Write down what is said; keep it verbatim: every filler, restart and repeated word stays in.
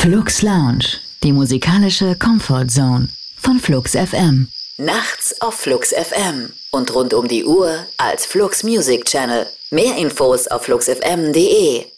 Flux Lounge, die musikalische Comfort Zone von Flux F M. Nachts auf Flux F M und rund um die Uhr als Flux Music Channel. Mehr Infos auf flux f m punkt d e.